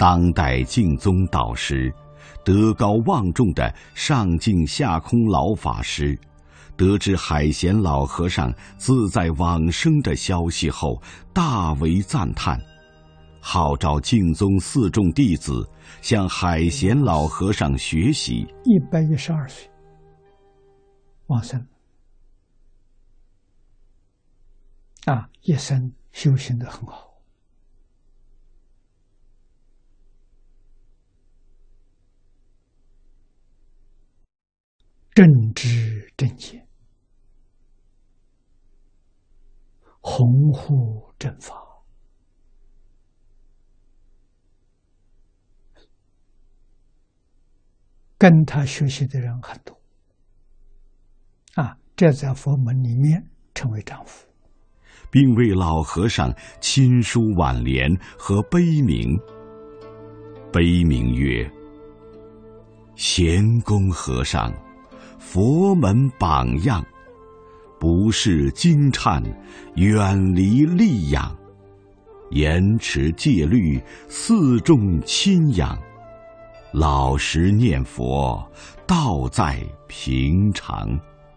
当代净宗导师，德高望重的上净下空老法师，得知海贤老和尚自在往生的消息后，大为赞叹，号召净宗四众弟子向海贤老和尚学习。 112岁往生一生修行得很好。正知正见，弘护正法，跟他学习的人很多这在佛门里面称为丈夫， 并为老和尚亲书挽联和碑铭。碑铭曰：贤公和尚，佛门榜样，不是惊颤，远离戾养，严持戒律，四众亲仰，老实念佛，道在平常。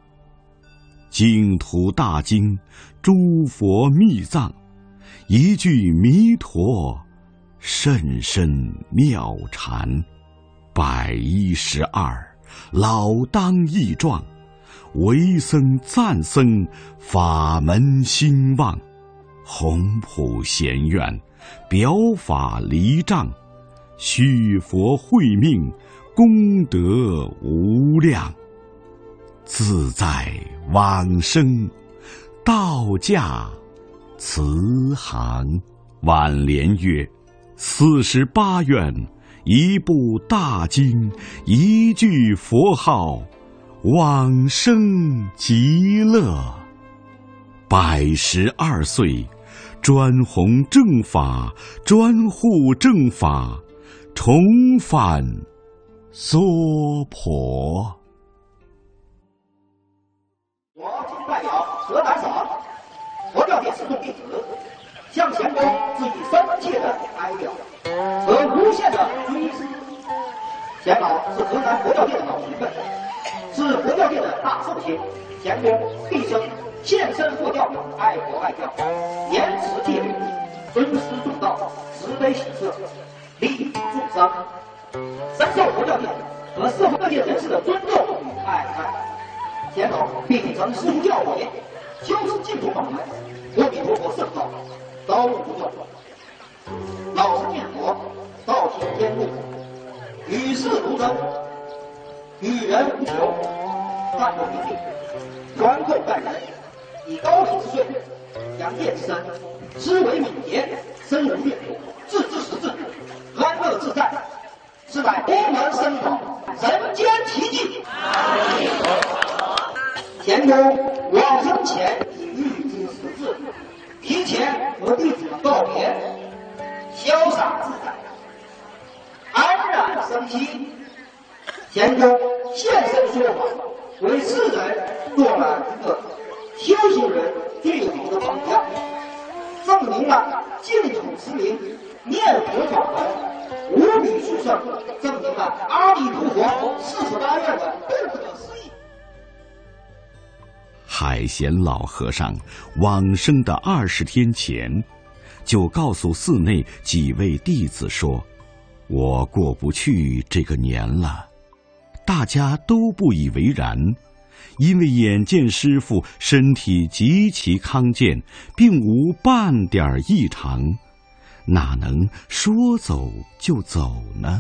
净土大经，诸佛密藏，一句弥陀，甚深妙禅。112，老当益壮，为僧赞僧，法门兴旺。宏普贤愿，表法离障，续佛慧命，功德无量。自在往生，道驾慈航。挽联曰：48愿，一部大经，一句佛号，往生极乐。112岁，专弘正法，专护正法，重返娑婆。 我今代表河南省佛教界四众弟子，向贤公致以深切的哀悼和无限的追思。贤老是河南佛教界的老前辈，是佛教界的大寿星。贤公毕生献身佛教，爱国爱教，严持戒律，尊师重道，慈悲喜舍，利益众生，深受佛教界和社会各界人士的尊重与爱戴。贤老秉承师父教诲，修持净土法门，阿弥陀佛圣道，刀不断，老实念佛，道听天路，与世如真，与人无求，淡泊名利，宽厚待人，以高体之税，扬业之身，思维敏捷，深入阅读，自知识智，安乐自在，是乃佛门僧道人间奇迹。贤公往生前已预知时至，提前和弟子们告别，潇洒自在，安然生息。贤公现身说法，为世人做了一个修行人最有名的榜样，证明了净土之名，念佛法门无比殊胜，证明了阿弥陀佛48愿的不可思议。 海贤老和尚往生的20天前，就告诉寺内几位弟子说：“我过不去这个年了。”大家都不以为然，因为眼见师父身体极其康健，并无半点异常，哪能说走就走呢？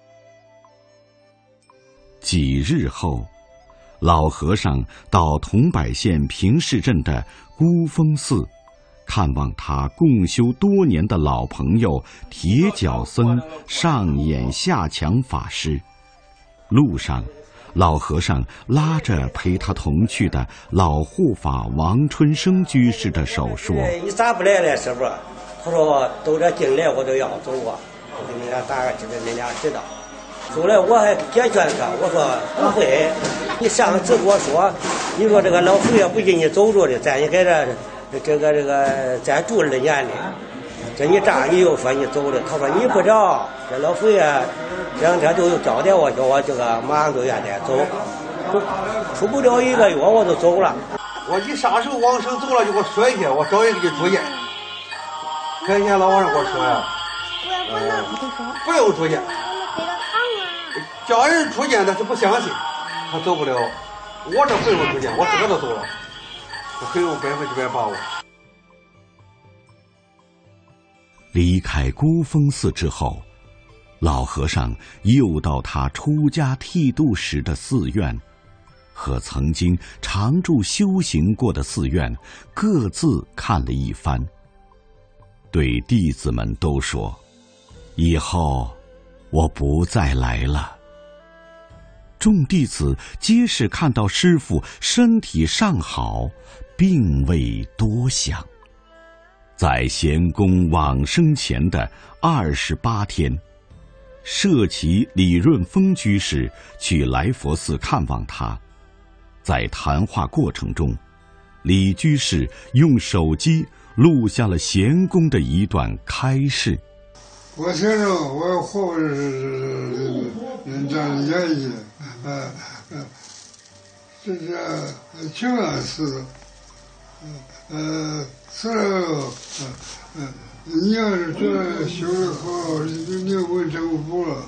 几日后，老和尚到桐柏县平市镇的孤峰寺，看望他共修多年的老朋友铁脚僧上演下强法师。路上，老和尚拉着陪他同去的老护法王春生居士的手说：“ 你咋不来了，师傅？”他说：“都这进来我都要走啊，我给你俩打个知道，你俩知道。”后来我还解劝他，我说不会，你上次跟我说，你说这个老佛爷不给你走着的，咱也在这个再住2年里。 这你这你又说你走了，他说你不找，这老佛爷这2天就又交代我，叫我这个马上就愿得走，出不了1个月我就走了。 我你啥时候往生走了就给我说一下，我找人给你住院。前天老和尚给我说呀，不用住院，叫人住院他是不相信，他走不了。我这不用住院，我自个都走了，我很有100%把握。 离开孤峰寺之后，老和尚又到他出家剃度时的寺院，和曾经常住修行过的寺院各自看了一番，对弟子们都说：“以后我不再来了。”众弟子皆是看到师父身体尚好，并未多想。在贤公往生前的28天，舍其李润峰居士去来佛寺看望他。在谈话过程中，李居士用手机录下了贤公的一段开示。 我先生，我活着是这样演绎，这是清安寺，你要是这修得好，你问政府了，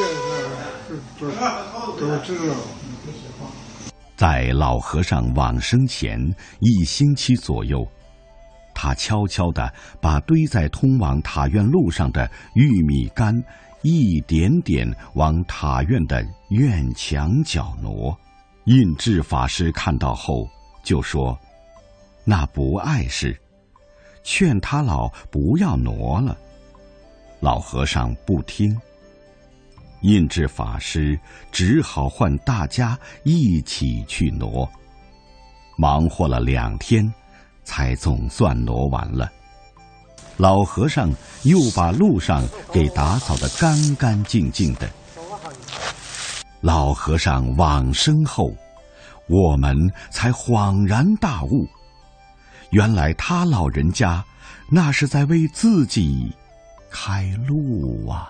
都知道。 在老和尚往生前1星期左右，他悄悄地把堆在通往塔院路上的玉米杆一点点往塔院的院墙角挪。印智法师看到后就说：“那不碍事，劝他老不要挪了。”老和尚不听，印智法师只好唤大家一起去挪，忙活了2天，才总算挪完了。老和尚又把路上给打扫得干干净净的。老和尚往生后，我们才恍然大悟，原来他老人家那是在为自己开路啊。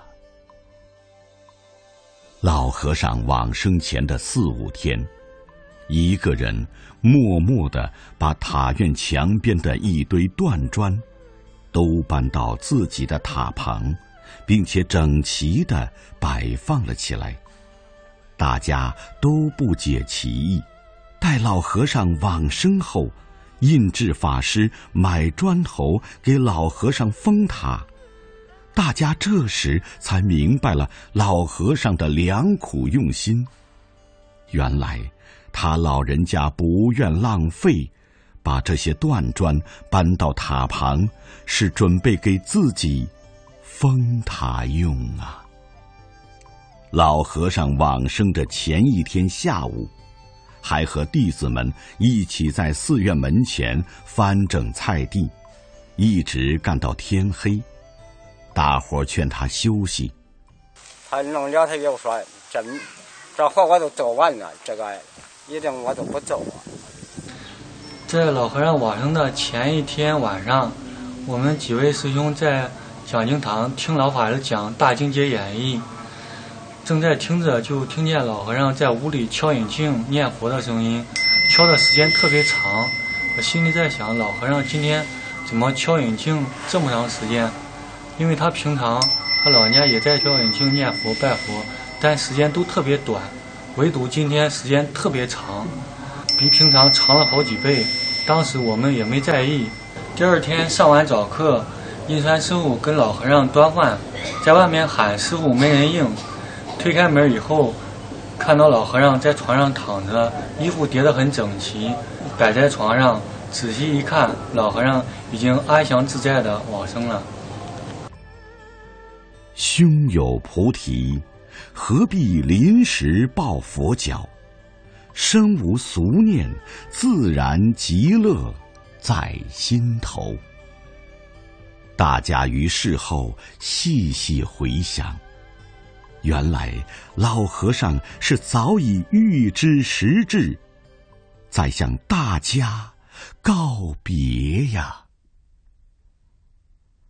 老和尚往生前的4、5天，一个人默默地把塔院墙边的一堆断砖都搬到自己的塔旁，并且整齐地摆放了起来。大家都不解其意。待老和尚往生后，印智法师买砖头给老和尚封塔，大家这时才明白了老和尚的良苦用心。原来他老人家不愿浪费，把这些断砖搬到塔旁，是准备给自己封塔用啊。老和尚往生的前1天下午，还和弟子们一起在寺院门前翻整菜地，一直干到天黑。大伙劝他休息， 他弄了，他又说这活我都做完了，这个一定我都不走了。 在老和尚往生的前1天晚上，我们几位师兄在讲经堂听老法师讲《大经解演义》，正在听着，就听见老和尚在屋里敲引磬念佛的声音，敲的时间特别长。我心里在想，老和尚今天怎么敲引磬这么长时间？因为他平常他老人家也在敲引磬念佛拜佛，但时间都特别短，唯独今天时间特别长，比平常长了好几倍。当时我们也没在意。第2天上完早课，印川师傅跟老和尚端饭，在外面喊师傅没人应。推开门以后，看到老和尚在床上躺着，衣服叠得很整齐，摆在床上。仔细一看，老和尚已经安详自在地往生了。 胸有菩提，何必临时抱佛脚？身无俗念，自然极乐在心头。大家于事后细细回想，原来老和尚是早已预知时至，在向大家告别呀。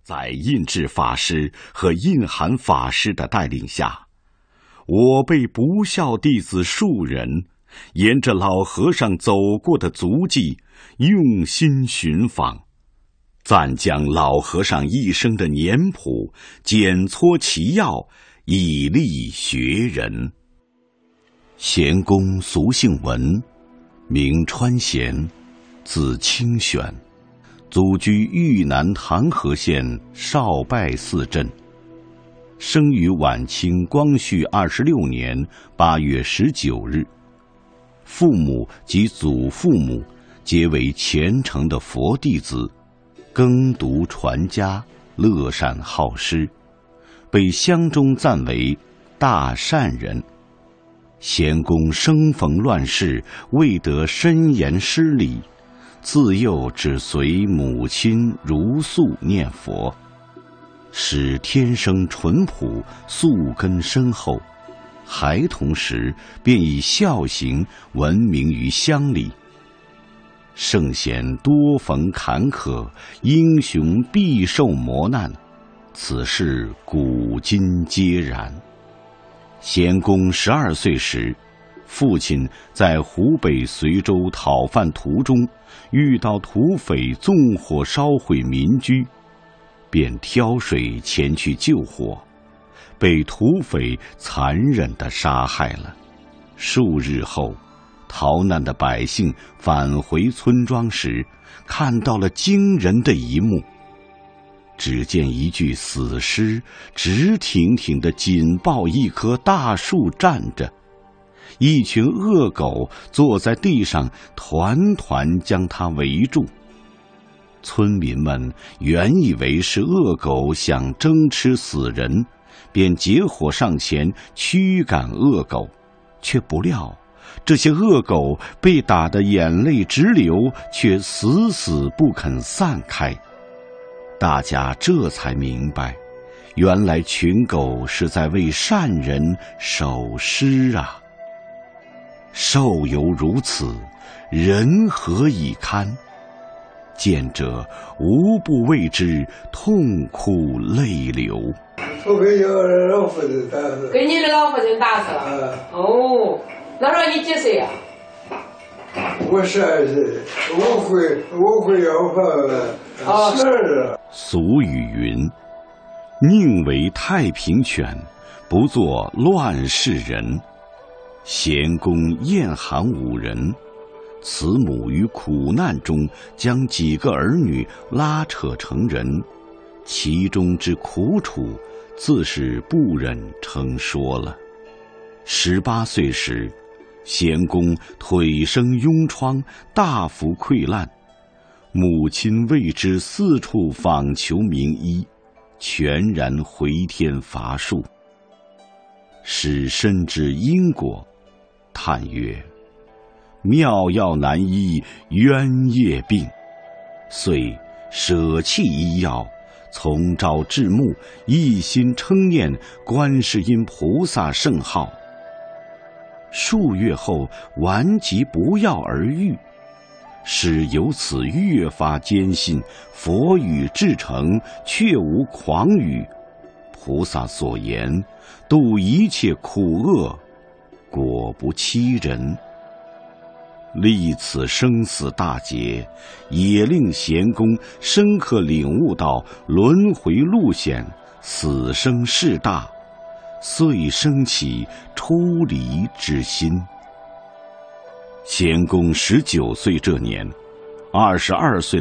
在印智法师和印涵法师的带领下，我辈不孝弟子数人，沿着老和尚走过的足迹，用心寻访，暂将老和尚一生的年谱检撮其要，以利学人。贤公俗姓文，名川贤，字清玄，祖居豫南唐河县少拜寺镇，生于晚清光绪26年8月19日。父母及祖父母皆为虔诚的佛弟子，耕读传家，乐善好施，被乡中赞为大善人。贤公生逢乱世，未得深研师理，自幼只随母亲如素念佛，使天生淳朴，素根深厚。孩童时便以孝行闻名于乡里。圣贤多逢坎坷，英雄必受磨难，此事古今皆然。贤公12岁时，父亲在湖北随州讨饭途中遇到土匪纵火烧毁民居，便挑水前去救火，被土匪残忍地杀害了。数日后，逃难的百姓返回村庄时，看到了惊人的一幕。只见一具死尸直挺挺地紧抱一棵大树站着，一群恶狗坐在地上团团将它围住。村民们原以为是恶狗想争吃死人，便结伙上前驱赶恶狗，却不料这些恶狗被打得眼泪直流，却死死不肯散开。大家这才明白，原来群狗是在为善人守尸啊！兽犹如此，人何以堪？见者无不为之痛哭泪流。 我给老夫人打死。 给你的老夫人打死了。哦，那时候你几岁呀？ 我12岁，我会要饭12。 俗语云：宁为太平犬，不做乱世人。贤公厌寒5人，慈母于苦难中将几个儿女拉扯成人，其中之苦楚，自是不忍称说了。18岁时，贤公腿生痈疮，大幅溃烂，母亲为之四处访求名医，全然回天乏术。使深知因果，叹曰：妙药难医冤业病，遂舍弃医药，从朝至暮，一心称念观世音菩萨圣号。数月后，顽疾不药而愈，使由此越发坚信佛语至诚，确无诳语。菩萨所言，度一切苦厄，果不欺人。历此生死大劫，也令贤公深刻领悟到轮回路险，死生事大，遂生起出离之心。贤公19岁这年，22岁